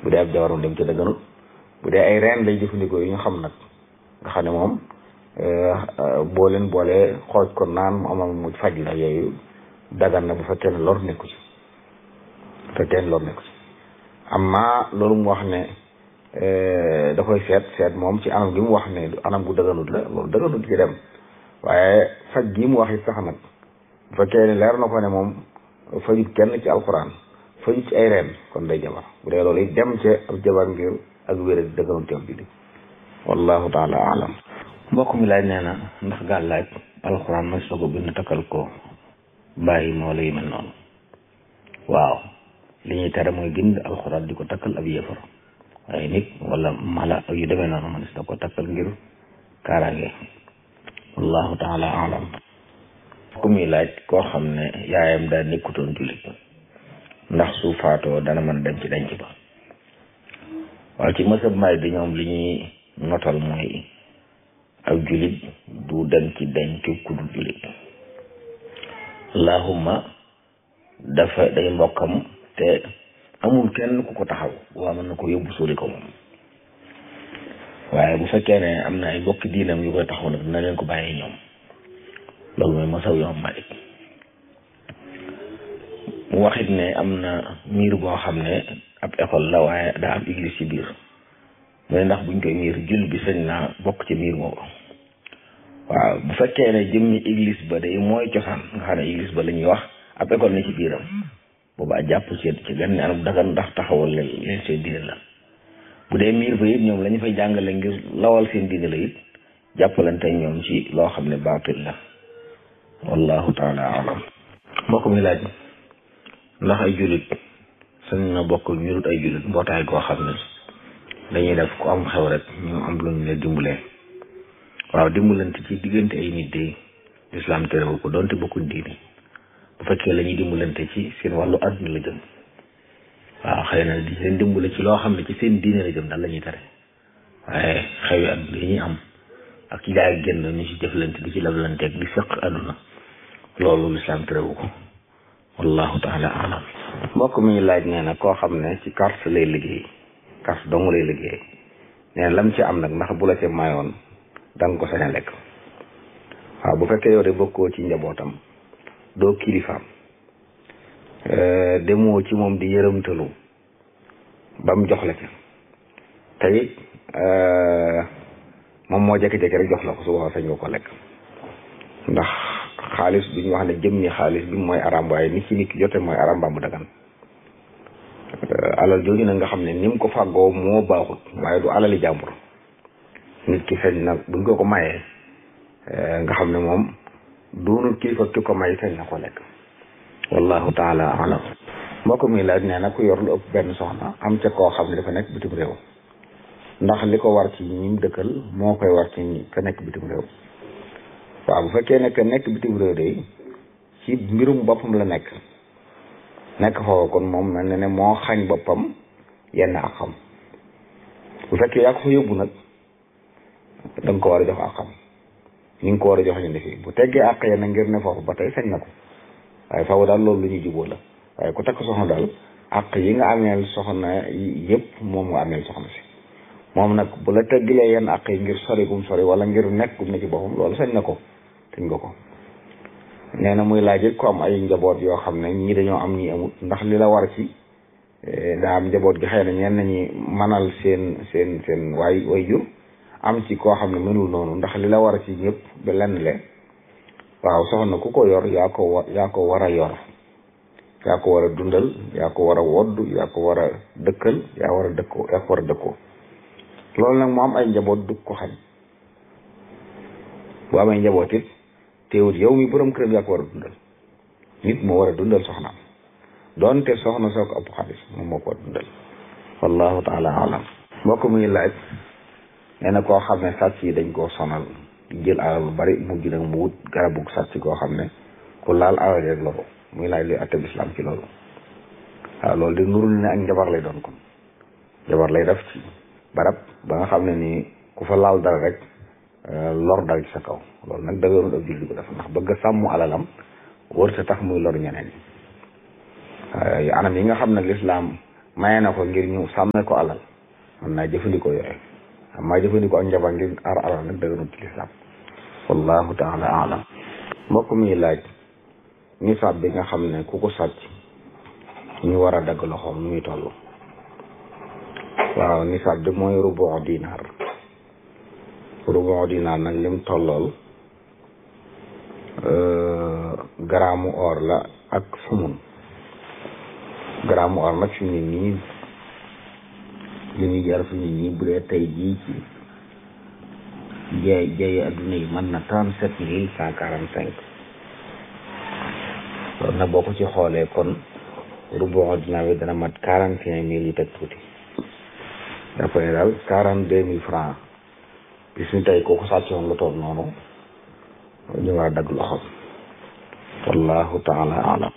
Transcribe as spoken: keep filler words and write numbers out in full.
bu dee ab jabaram dem ci dëgganut bu dee ay reen lay jëfandikoo yi ñu xam nag nga xam ne moom boo leen boolee xooj ko naan mu amal mu faj la yooyu dagan na bu fekkee ne lor nekku ci bu fekkee ne lor nekku ci amma loolu mu wax ne da koy seet seet moom ci anam gi mu wax ne anam gu dëgganut la loolu dëgganut ci dem waaye faj gi mu wax it sax nag bu fekkee ne leer na ko ne moom fajut kenn ci alxuraan fajut ci ay reen kon day jabar bu dee loolu it dem ci ab jabar ngir ak wér ak dëgganut ci ab jullit wallahu taala alam mbokk mi laaj nee na ndax gàllaaj alxuraan ma soo ko bind takkal ko bàyyi moo lay mel noonu waaw li ñuy tere mooy bind alxuraan di ko takkal ab yéefar waaye nit wala mala yu demee noonu man si da ko takkal ngir kaaraange wallahu taala alam ku muy laaj koo xam ne yaayam daa nekkutoon jullit ndax su faatoo dana mën a dem ci denc ba waaw ci mësab may bi ñoom li ñuy notal mooy ak jullit du dem ci denc ku dul jullit allahumma dafa day mbokkam te amul kenn ku ko taxaw waa mën na ko yóbbu suuli ko moom waaye bu fekkee ne am na ay mbokki diinam yu koy taxaw nag dina leen ko bàyyee ñoom loolu mooy masaw yoom Malik mu waxit ne am na miir boo xam ne ab école la waaye daa am église ci biir mu ne ndax buñ koy miir jul bi sañ naa bokk ci miir boobu waaw bu fekkee ne jëmmi église ba day mooy cosaan nga xam ne église ba la ñuy wax ab école ne ci biiram booba jàpp ci ci gan ne anam dagan ndax taxawal leen seen diine la bu dee miir ba it ñoom la ñu fay jàngale ngir lawal seen diine la it jàppalante ñoom ci loo xam ne baatil la wallahu taala alam mbokk mi laaj ndax ay jullit sañ na bokk ñu dut ay jullit mbootaay koo xam ne dañuy def ku am xew rek ñu am lu ñu leen dimbalee waaw dimbalante ci diggante ay nit de lislaam terewu ko doonte bokkuñ diine bu fekkee la ñuy dimbalante ci seen wàllu àdduna la jëm waaw xëy na di leen dimbale ci loo xam ne ci seen diine la jëm daal la ñuy tere waaye xewi àdduna yi ñuy am ak ci jaay ak génn ñu ci jëflante di ci lablante ak di fekk àdduna loolu lislaam terewu ko wallahu taala alam mbokk mi laaj nee na koo xam ne ci carte lay liggéey carte dong lay liggéey nee na lam ci am nag ndax bu la ca mayoon da nga ko sañ a lekk waaw bu fekkee yow de bokkoo ci njabootam doo kilifaam demoo ci moom di yërëmtalu ba mu jox la ca te it moom moo jékki-jékki rek jox la ko su boobaa sañ nga ko lekk ndax xaalis bi ñu wax ne jëmmi xaalis bi mooy aram waaye nit ci nit ki jote mooy aram ba mu dagan alal jooju nag nga xam ne ni mu ko fàggoo moo baaxut waaye du alali jàmbur nit ki feeñ nag buñ ko ko mayee nga xam ne moom doonul kilifa ki ko may feeñ na ko lekk wallahu taala alam mbokk mi laaj nee na ku yor lu ëpp benn soxna am ca koo xam ne dafa nekk bitim réew ndax li ko war ci ñim dëkkal moo koy war ci ñi ka nekk bitim réew waaw bu fekkee ne que nekk bitim réew de ci mbirum boppam la nekk nekk foofu kon moom mel na ne moo xañ boppam yenn ak xam bu fekkee yaa ko fa yóbbu nag da nga ko war a jox ak xam ni nga ko war a jox ñu defi bu teggee àq yenn ngir ne foofu ba tey sañ na ko waaye faaw daal loolu lu ñuy jubóo la waaye ku takk soxna daal àq yi nga ameel soxna yëpp moom nga ameel soxna si moom nag bu la teggilee yenn àq yi ngir sori gum sori wala ngir nekk gum ne ci boppam loolu sañ na ko sañ nga ko nee na muy laaj it ko am ay njaboot yoo xam ne ñii dañoo am ñii amut ndax li la war ci daa am njaboot gi xëy na ñenn ñi manal seen seen seen waay way jur am ci koo xam ne mënul noonu ndax li la war ci ñëpp ba lenn le waaw soxna ku ko yor yaa ko wa yaa ko war a yor yaa ko war a dundal yaa ko war a wodd yaa ko war a dëkkal yaa war a dëkkoo yaa ko war a dëkkoo loolu nag mu am ay njaboot du ko xañ bu amee njaboot it teewut yow mi borom këram yaa ko war a dundal nit moo war a dundal soxnaam doonte soxna soo ko ëpp xaalis moom moo ko war a dundal wallahu taala alam mbokk muy laaj nee na koo xam ne sàcc yi dañ koo sonal jël alal lu bari mujj nag mu wut garabu sàcc koo xam ne ku laal alal rek la ko muy laaj luy atteb islam ci loolu waaw loolu di nurul ne ak njabar lay doon kon njabar lay def ci barab ba nga xam ne nii ku fa laal dara rek lor dal ci sa kaw loolu nag dëgërul ab julli ko def ndax bëgg a sàmm alalam wër sa tax muy lor ñeneen yi anam yi nga xam ne lislaam maye na ko ngir ñu sàmme ko alal mën naa jëfandikoo yooyu amaa jëfandikoo ak njaboot ngir aar alal nag dëgganut ci lislaam wallahu taala alam mbokk mi laaj nisaab bi nga xam ne ku ko sàcc ñu war a dagg loxoom nu muy toll waaw nisaab bi mooy rubu dinaar rubu dinaar nag lim tollool garaamu or la ak sumun garaamu or nag fi mu ne nii li ñuy jar fi mu ne nii bu dee tey jii ci jaay jaay adduna yi mën na trente sept mille cent quarante cinq loolu nag boo ko ci xoolee kon rubu dinaar bi dana mat quarante et un mille yu teg tuuti dafa ne daal quarante deux mille francs bis ñu tey kooku sàccoon lu toll noonu ñu war a dagg loxoom wallahu taala alam